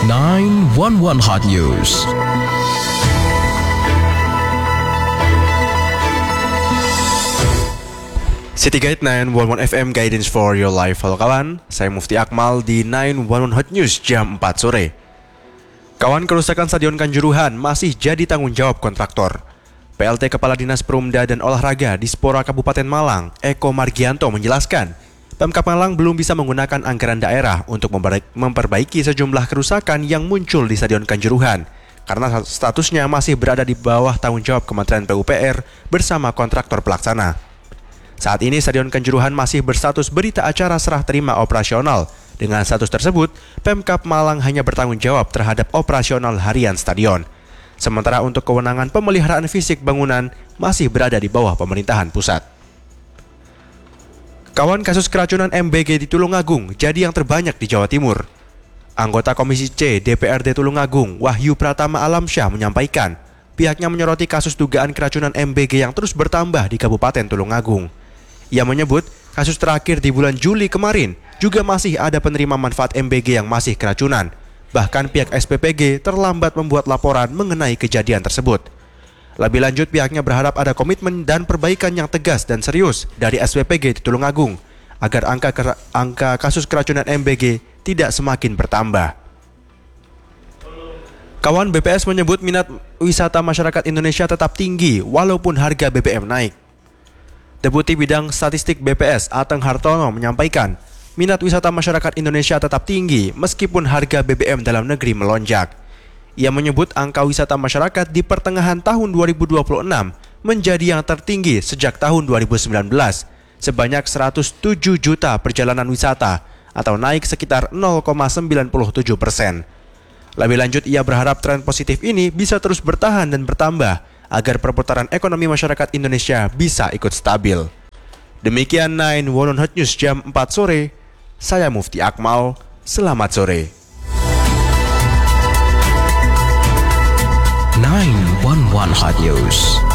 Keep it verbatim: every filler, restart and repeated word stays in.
nine one one Hot News. City Guide nine one one F M Guidance for Your Life. Halo kawan, saya Mufti Akmal di nine one one Hot News jam empat sore. Kawan, kerusakan Stadion Kanjuruhan masih jadi tanggung jawab kontraktor. P L T Kepala Dinas Perumda dan Olahraga Dispora Kabupaten Malang, Eko Margianto menjelaskan, Pemkab Malang belum bisa menggunakan anggaran daerah untuk memperbaiki sejumlah kerusakan yang muncul di Stadion Kanjuruhan karena statusnya masih berada di bawah tanggung jawab Kementerian P U P R bersama kontraktor pelaksana. Saat ini Stadion Kanjuruhan masih berstatus berita acara serah terima operasional. Dengan status tersebut, Pemkab Malang hanya bertanggung jawab terhadap operasional harian stadion. Sementara untuk kewenangan pemeliharaan fisik bangunan masih berada di bawah pemerintahan pusat. Kawan, kasus keracunan M B G di Tulungagung jadi yang terbanyak di Jawa Timur. Anggota Komisi C D P R D Tulungagung, Wahyu Pratama Alamsyah menyampaikan, pihaknya menyoroti kasus dugaan keracunan M B G yang terus bertambah di Kabupaten Tulungagung. Ia menyebut, kasus terakhir di bulan Juli kemarin juga masih ada penerima manfaat M B G yang masih keracunan. Bahkan pihak S P P G terlambat membuat laporan mengenai kejadian tersebut. Lebih lanjut, pihaknya berharap ada komitmen dan perbaikan yang tegas dan serius dari S P P G di Tulungagung agar angka angka kasus keracunan M B G tidak semakin bertambah. Kawan, B P S menyebut minat wisata masyarakat Indonesia tetap tinggi walaupun harga B B M naik. Deputi Bidang Statistik B P S Ateng Hartono menyampaikan, minat wisata masyarakat Indonesia tetap tinggi meskipun harga B B M dalam negeri melonjak. Ia menyebut angka wisata masyarakat di pertengahan tahun dua ribu dua puluh enam menjadi yang tertinggi sejak tahun dua ribu sembilan belas, sebanyak seratus tujuh juta perjalanan wisata atau naik sekitar nol koma sembilan tujuh persen. Lebih lanjut, ia berharap tren positif ini bisa terus bertahan dan bertambah agar perputaran ekonomi masyarakat Indonesia bisa ikut stabil. Demikian nine one one Hot News jam empat sore. Saya Mufti Akmal, selamat sore. nine one one Hot News.